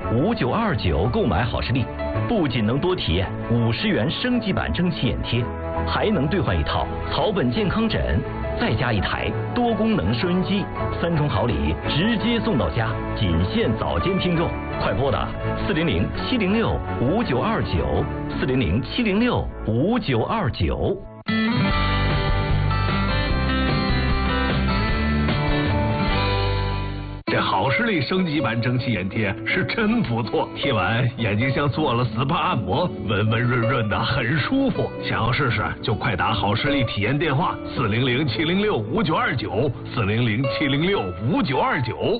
09565929购买好视力，不仅能多体验50元升级版蒸汽眼贴，还能兑换一套草本健康枕，再加一台多功能收音机，3重好礼直接送到家，仅限早间听众，快拨打400-706-5929，400-706-5929。 这好视力升级版蒸汽眼贴是真不错，贴完眼睛像做了 SPA 按摩，温温润润的，很舒服。想要试试就快打好视力体验电话400-706-5929，400-706-5929。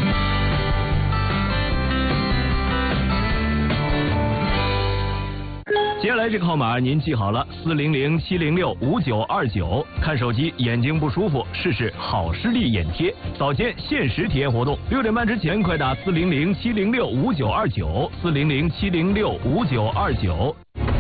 接下来这个号码您记好了，400-706-5929。看手机眼睛不舒服，试试好视力眼贴，早间限时体验活动，6点半之前快打400-706-5929，400-706-5929。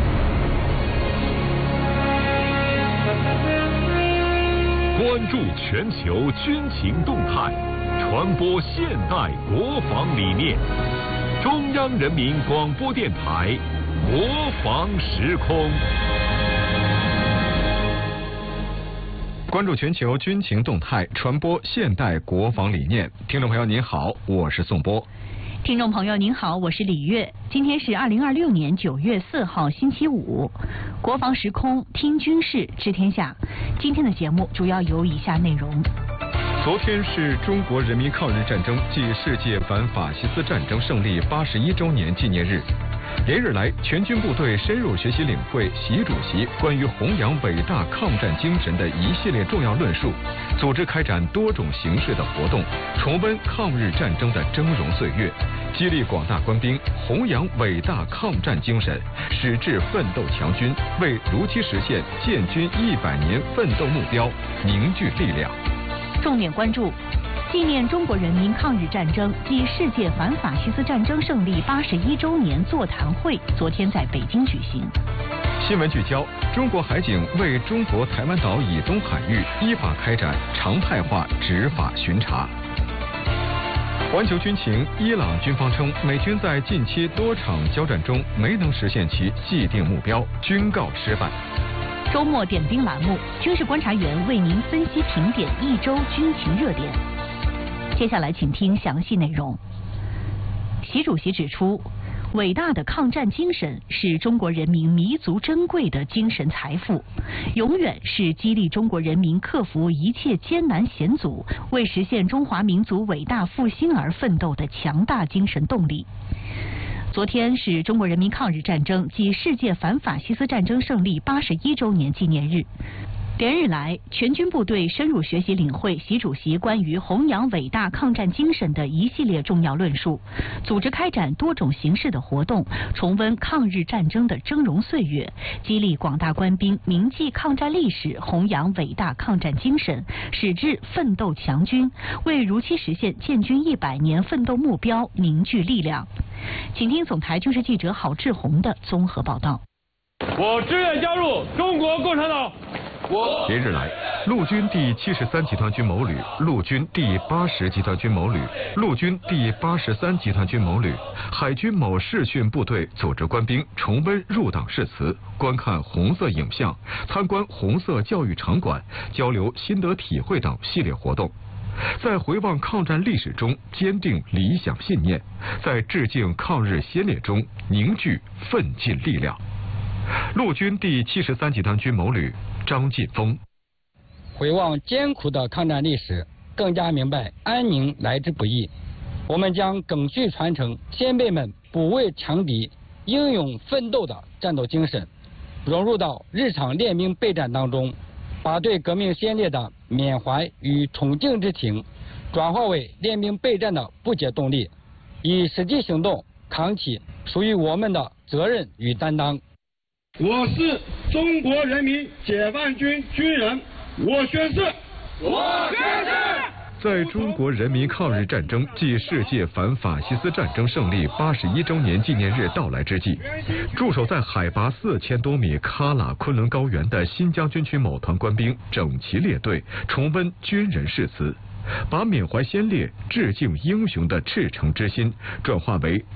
关注全球军情动态，传播现代国防理念。中央人民广播电台国防时空。 关注全球军情动态，传播现代国防理念。听众朋友您好，我是宋波。 听众朋友您好，我是李月。今天是2026年9月4号星期五，国防时空听军事知天下。今天的节目主要有以下内容。 昨天是中国人民抗日战争暨世界反法西斯战争胜利81周年纪念日。连日来，全军部队深入学习领会习主席关于弘扬伟大抗战精神的一系列重要论述，组织开展多种形式的活动，重温抗日战争的峥嵘岁月，激励广大官兵弘扬伟大抗战精神，矢志奋斗强军，为如期实现建军100年奋斗目标凝聚力量。 重点关注。纪念中国人民抗日战争暨世界反法西斯战争胜利81周年座谈会昨天在北京举行。 新闻聚焦：中国海警为中国台湾岛以东海域依法开展常态化执法巡查。环球军情：伊朗军方称，美军在近期多场交战中没能实现其既定目标，军告失败。 周末点兵栏目，军事观察员为您分析评点一周军情热点。接下来请听详细内容。习主席指出，伟大的抗战精神是中国人民弥足珍贵的精神财富，永远是激励中国人民克服一切艰难险阻，为实现中华民族伟大复兴而奋斗的强大精神动力。昨天是中国人民抗日战争暨世界反法西斯战争胜利81周年纪念日。连日来，全军部队深入学习领会习主席关于弘扬伟大抗战精神的一系列重要论述，组织开展多种形式的活动，重温抗日战争的峥嵘岁月，激励广大官兵铭记抗战历史，弘扬伟大抗战精神，矢志奋斗强军，为如期实现建军100年奋斗目标凝聚力量。请听总台军事记者郝志宏的综合报道。 我志愿加入中国共产党。 连日来，陆军第73集团军某旅、陆军第80集团军某旅、陆军第83集团军某旅、海军某视训部队组织官兵重温入党誓词，观看红色影像，参观红色教育场馆，交流心得体会等系列活动。在回望抗战历史中坚定理想信念，在致敬抗日先烈中凝聚奋进力量。陆军第73集团军某旅张晋峰： 回望艰苦的抗战历史，更加明白安宁来之不易。我们将赓续传承先辈们不畏强敌、英勇奋斗的战斗精神，融入到日常练兵备战当中，把对革命先烈的缅怀与崇敬之情转化为练兵备战的不竭动力，以实际行动扛起属于我们的责任与担当。 我是中国人民解放军军人，我宣誓。 在中国人民抗日战争暨世界反法西斯战争胜利81周年纪念日到来之际，驻守在海拔4000多米喀喇昆仑高原的新疆军区某团官兵整齐列队，重温军人誓词，把缅怀先烈、致敬英雄的赤诚之心转化为